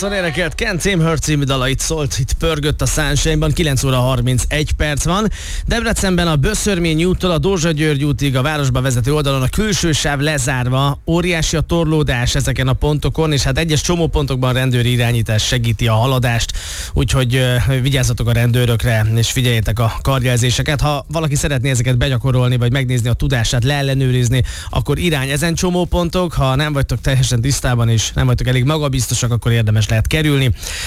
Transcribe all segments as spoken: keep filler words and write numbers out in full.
Jackson énekelt Can't Tame Her című dala itt szólt, itt pörgött a Sunshine-ban, kilenc óra harmincegy perc van. Debrecenben a Böszörmény úttól a Dózsa-György útig a városba vezető oldalon a külső sáv lezárva, óriási a torlódás ezeken a pontokon, és hát egyes csomópontokban rendőri irányítás segíti a haladást, úgyhogy uh, vigyázzatok a rendőrökre, és figyeljetek a karjelzéseket. Ha valaki szeretné ezeket begyakorolni, vagy megnézni a tudását, leellenőrizni, akkor irány ezen csomópontok, ha nem vagytok teljesen tisztában, és nem vagytok elég magabiztosak, akkor érdemes lehet kerülni.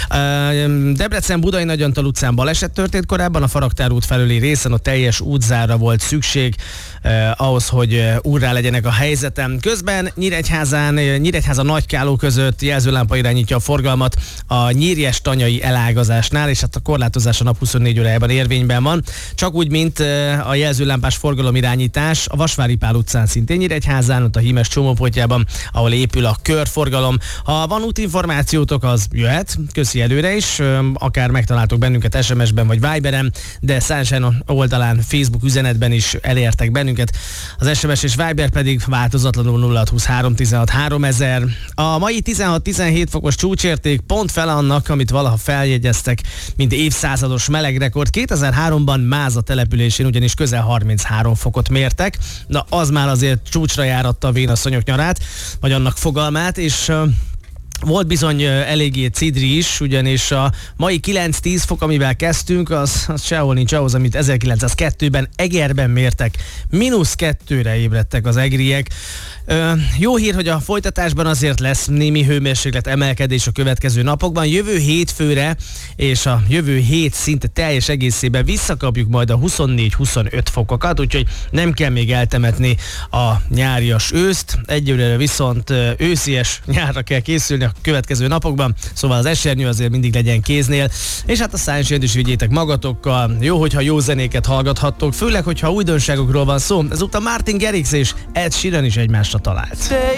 Debrecen Budai Nagyantal utcán baleset történt korábban, a Faraktár út felüli részen a teljes útzárra volt szükség eh, ahhoz, hogy úrrá legyenek a helyzeten. Közben Nyíregyházán, Nyíregyháza Nagykáló között jelzőlámpa irányítja a forgalmat a Nyírjes-tanyai elágazásnál, és hát a korlátozás a nap huszonnégy órájában érvényben van. Csak úgy, mint eh, a jelzőlámpás forgalomirányítás a Vasvári Pál utcán szintén Nyíregyházán, ott a Hímes csomópontjában, ahol épül a körforgalom. Ha van útinformációtok, az jöhet, köszi előre is, akár megtaláltok bennünket es em es-ben vagy Viberen, de Sunshine oldalán, Facebook üzenetben is elértek bennünket. Az es em es és Viber pedig változatlanul nulla hat huszonhárom tizenhat háromezer. A mai tizenhat-tizenhét fokos csúcsérték pont fel annak, amit valaha feljegyeztek, mint évszázados melegrekord. kétezer-háromban Máza településén ugyanis közel harminchárom fokot mértek. Na, az már azért csúcsra járatta a vénasszonyok nyarát, vagy annak fogalmát, és volt bizony eléggé cidri is, ugyanis a mai kilenc-tíz fok, amivel kezdtünk, az, az sehol nincs ahhoz, amit ezerkilencszázkettőben Egerben mértek. mínusz kettőre ébredtek az egriek. Ö, jó hír, hogy a folytatásban azért lesz némi hőmérséklet emelkedés a következő napokban. Jövő hétfőre és a jövő hét szinte teljes egészében visszakapjuk majd a huszonnégy-huszonöt fokokat, úgyhogy nem kell még eltemetni a nyárias őszt. Egyelőre viszont őszies nyárra kell készülni a következő napokban, szóval az esernyő azért mindig legyen kéznél, és hát a Sunshine-t is vigyétek magatokkal. Jó, hogyha jó zenéket hallgathattok, főleg, hogyha újdonságokról van szó. Ezúttal Martin Garrix és Ed Sheeran is egymásra talált.